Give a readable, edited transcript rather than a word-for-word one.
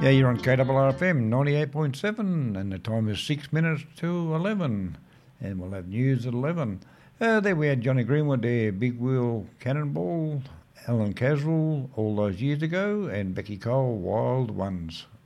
Yeah, you're on KRRFM 98.7 and the time is 6 minutes to 11 and we'll have news at 11. There we had Johnny Greenwood there, Big Wheel Cannonball, Alan Caswell all those years ago and Becky Cole, Wild Ones.